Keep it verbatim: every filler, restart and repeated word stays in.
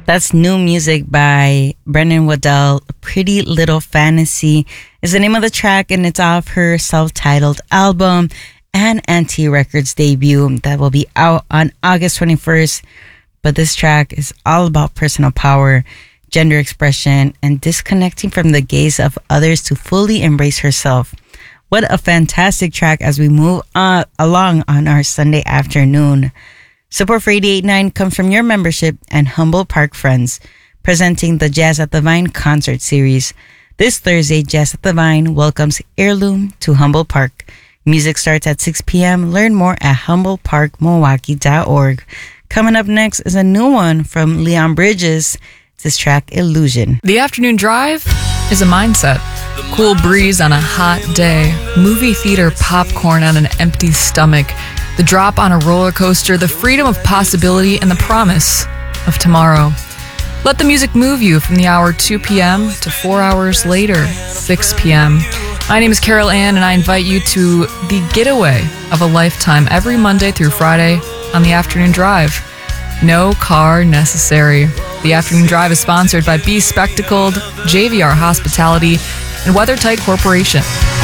That's new music by Brendan Waddell. Pretty Little Fantasy is the name of the track, and it's off her self-titled album and Anti Records debut that will be out on August twenty-first. But this track is all about personal power, gender expression, and disconnecting from the gaze of others to fully embrace herself. What a fantastic track as we move on, along on our Sunday afternoon. Support for eighty-eight point nine comes from your membership and Humboldt Park Friends, presenting the Jazz at the Vine concert series. This Thursday, Jazz at the Vine welcomes Heirloom to Humboldt Park. Music starts at six p.m. Learn more at humboldt park milwaukee dot org. Coming up next is a new one from Leon Bridges. This track, Illusion. The afternoon drive is a mindset. Cool breeze on a hot day, movie theater popcorn on an empty stomach, the drop on a roller coaster, the freedom of possibility, and the promise of tomorrow. Let the music move you from the hour two p.m. to four hours later, six p.m. My name is Carol Ann, and I invite you to the getaway of a lifetime every Monday through Friday on the Afternoon Drive. No car necessary. The Afternoon Drive is sponsored by Be Spectacled, J V R Hospitality, and WeatherTight Corporation.